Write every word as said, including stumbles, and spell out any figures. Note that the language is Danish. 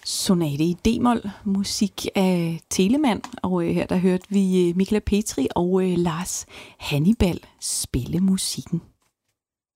Sonate i D-mol, musik af Telemann, og øh, her der hørte vi øh, Michala Petri og øh, Lars Hannibal spille musikken.